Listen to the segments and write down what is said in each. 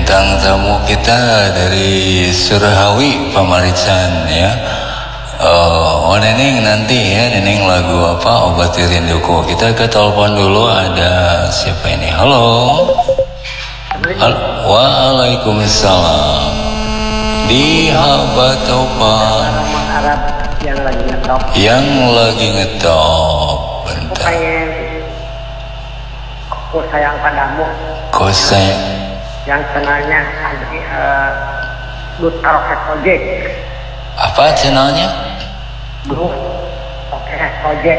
bintang tamu kita dari Surahawi Pamarican ya. Oh Neneng nanti ya, Neneng lagu apa Obati Rinduku. Kita ke telepon dulu, ada siapa ini? Halo. Waalaikumsalam. Di Habat Topan yang lagi ngetop. Bentar. Aku sayang padamu. Kau sayang. Yang channelnya Good Rocket Project. Apa channelnya? Good Rocket Project.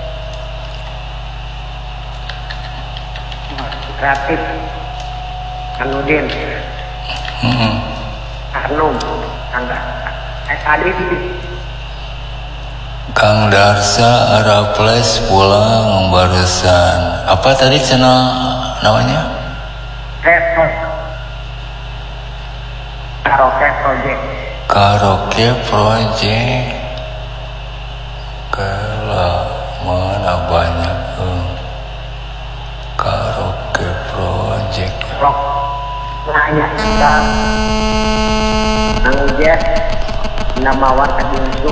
Kreatif. Anudin. Arnum. Tadi. Kang Darsa Araples pulang barusan. Apa tadi channel namanya? Karaoke Project. Karaoke Project. Kalau mana banyak Karaoke Project. Blok. Nanya kita. Nang Jes. Namawar Kadinsu.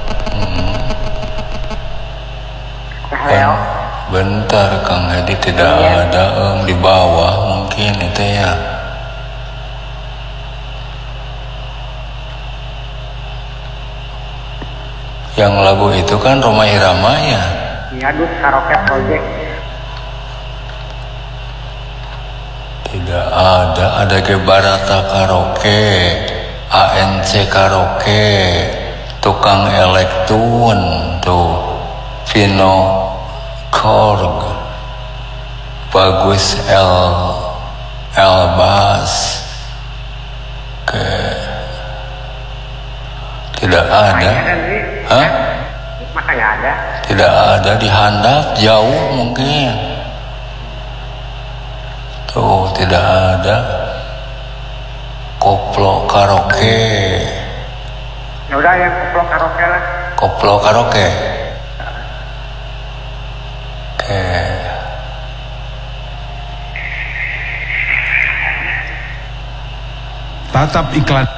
Bentar Kang Hedi tidak ada di bawah mungkin itu ya. Yang lagu itu kan Roma Irama ya. Iya, Good Karaoke Project. Tidak ada ke Barata Karaoke, ANC Karaoke, Tukang Elektun tuh, Vino Korg, Bagus Elbas, tidak ada. Hah? Makanya ada. Tidak ada di handap, jauh mungkin. Tuh tidak ada. Koplo Karaoke. Ya udah yang Koplo Karaoke lah. Koplo Karaoke. Tatap iklan.